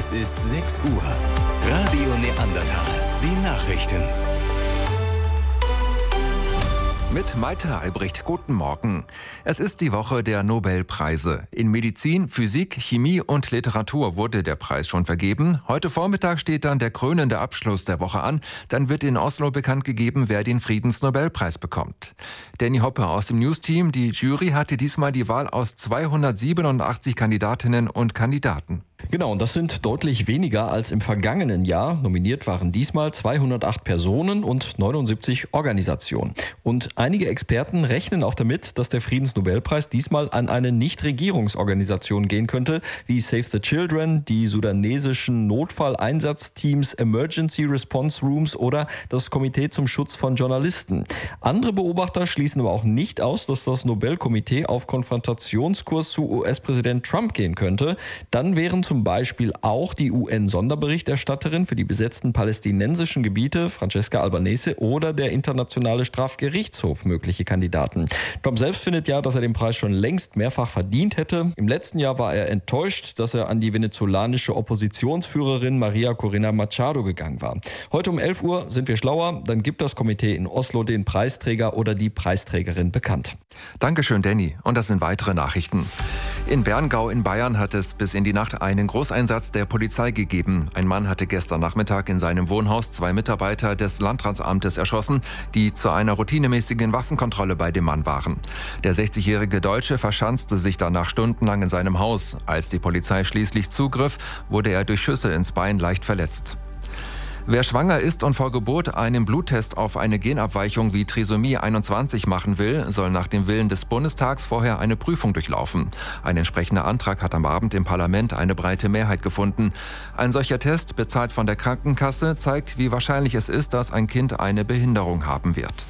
Es ist 6 Uhr. Radio Neandertal. Die Nachrichten. Mit Malte Albrecht, guten Morgen. Es ist die Woche der Nobelpreise. In Medizin, Physik, Chemie und Literatur wurde der Preis schon vergeben. Heute Vormittag steht dann der krönende Abschluss der Woche an. Dann wird in Oslo bekannt gegeben, wer den Friedensnobelpreis bekommt. Danny Hoppe aus dem News-Team. Die Jury hatte diesmal die Wahl aus 287 Kandidatinnen und Kandidaten. Genau, und das sind deutlich weniger als im vergangenen Jahr. Nominiert waren diesmal 208 Personen und 79 Organisationen. Und einige Experten rechnen auch damit, dass der Friedensnobelpreis diesmal an eine Nichtregierungsorganisation gehen könnte, wie Save the Children, die sudanesischen Notfalleinsatzteams, Emergency Response Rooms oder das Komitee zum Schutz von Journalisten. Andere Beobachter schließen aber auch nicht aus, dass das Nobelkomitee auf Konfrontationskurs zu US-Präsident Trump gehen könnte. Dann wären zum Beispiel auch die UN-Sonderberichterstatterin für die besetzten palästinensischen Gebiete, Francesca Albanese, oder der Internationale Strafgerichtshof mögliche Kandidaten. Trump selbst findet ja, dass er den Preis schon längst mehrfach verdient hätte. Im letzten Jahr war er enttäuscht, dass er an die venezolanische Oppositionsführerin Maria Corina Machado gegangen war. Heute um 11 Uhr sind wir schlauer. Dann gibt das Komitee in Oslo den Preisträger oder die Preisträgerin bekannt. Dankeschön, Danny. Und das sind weitere Nachrichten. In Berngau in Bayern hat es bis in die Nacht einen Großeinsatz der Polizei gegeben. Ein Mann hatte gestern Nachmittag in seinem Wohnhaus 2 Mitarbeiter des Landratsamtes erschossen, die zu einer routinemäßigen Waffenkontrolle bei dem Mann waren. Der 60-jährige Deutsche verschanzte sich danach stundenlang in seinem Haus. Als die Polizei schließlich zugriff, wurde er durch Schüsse ins Bein leicht verletzt. Wer schwanger ist und vor Geburt einen Bluttest auf eine Genabweichung wie Trisomie 21 machen will, soll nach dem Willen des Bundestags vorher eine Prüfung durchlaufen. Ein entsprechender Antrag hat am Abend im Parlament eine breite Mehrheit gefunden. Ein solcher Test, bezahlt von der Krankenkasse, zeigt, wie wahrscheinlich es ist, dass ein Kind eine Behinderung haben wird.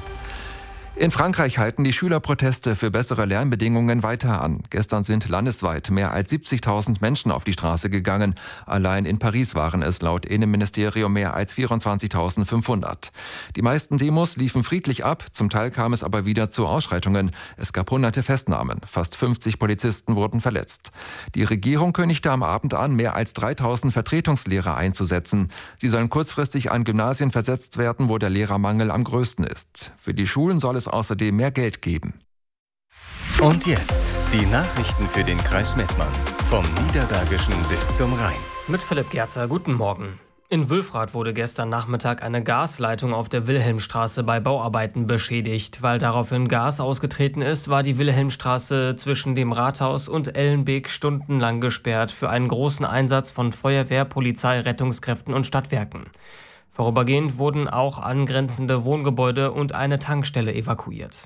In Frankreich halten die Schülerproteste für bessere Lernbedingungen weiter an. Gestern sind landesweit mehr als 70.000 Menschen auf die Straße gegangen. Allein in Paris waren es laut Innenministerium mehr als 24.500. Die meisten Demos liefen friedlich ab, zum Teil kam es aber wieder zu Ausschreitungen. Es gab hunderte Festnahmen, fast 50 Polizisten wurden verletzt. Die Regierung kündigte am Abend an, mehr als 3.000 Vertretungslehrer einzusetzen. Sie sollen kurzfristig an Gymnasien versetzt werden, wo der Lehrermangel am größten ist. Für die Schulen soll es außerdem mehr Geld geben. Und jetzt die Nachrichten für den Kreis Mettmann. Vom Niederbergischen bis zum Rhein. Mit Philipp Gerzer, guten Morgen. In Wülfrath wurde gestern Nachmittag eine Gasleitung auf der Wilhelmstraße bei Bauarbeiten beschädigt. Weil daraufhin Gas ausgetreten ist, war die Wilhelmstraße zwischen dem Rathaus und Ellenbeek stundenlang gesperrt für einen großen Einsatz von Feuerwehr, Polizei, Rettungskräften und Stadtwerken. Vorübergehend wurden auch angrenzende Wohngebäude und eine Tankstelle evakuiert.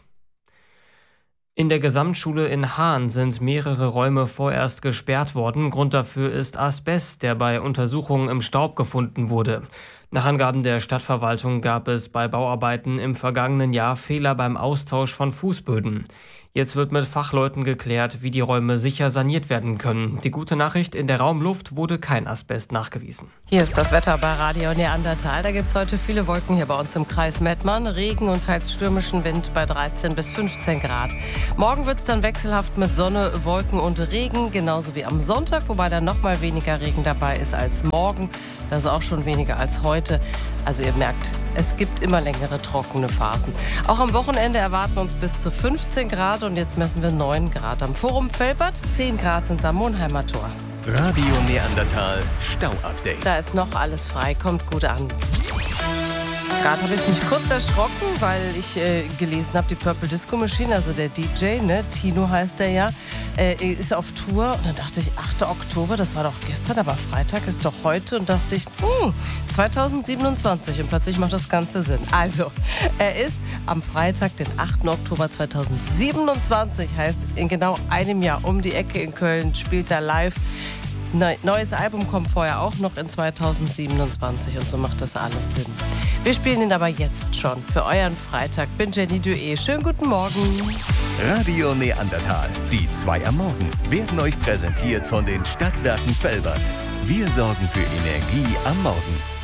In der Gesamtschule in Haan sind mehrere Räume vorerst gesperrt worden. Grund dafür ist Asbest, der bei Untersuchungen im Staub gefunden wurde. Nach Angaben der Stadtverwaltung gab es bei Bauarbeiten im vergangenen Jahr Fehler beim Austausch von Fußböden. Jetzt wird mit Fachleuten geklärt, wie die Räume sicher saniert werden können. Die gute Nachricht, in der Raumluft wurde kein Asbest nachgewiesen. Hier ist das Wetter bei Radio Neandertal. Da gibt es heute viele Wolken hier bei uns im Kreis Mettmann. Regen und teils stürmischen Wind bei 13 bis 15 Grad. Morgen wird es dann wechselhaft mit Sonne, Wolken und Regen, genauso wie am Sonntag, wobei dann noch mal weniger Regen dabei ist als morgen. Das ist auch schon weniger als heute. Also ihr merkt, es gibt immer längere trockene Phasen. Auch am Wochenende erwarten uns bis zu 15 Grad und jetzt messen wir 9 Grad. Am Forum Velbert, 10 Grad sind am Monheimer Tor. Radio Neandertal Stau-Update. Da ist noch alles frei, kommt gut an. Gerade habe ich mich kurz erschrocken, weil ich gelesen habe, die Purple Disco Machine, also der DJ, ne, Tino heißt der ja, ist auf Tour. Und dann dachte ich, 8. Oktober, das war doch gestern, aber Freitag ist doch heute. Und dachte ich, 2027. Und plötzlich macht das Ganze Sinn. Also, er ist am Freitag, den 8. Oktober 2027, heißt in genau einem Jahr um die Ecke in Köln, spielt er live. Neues Album kommt vorher auch noch in 2027 und so macht das alles Sinn. Wir spielen ihn aber jetzt schon für euren Freitag. Bin Jenny Dué. Schönen guten Morgen. Radio Neandertal, die 2 am Morgen, werden euch präsentiert von den Stadtwerken Velbert. Wir sorgen für Energie am Morgen.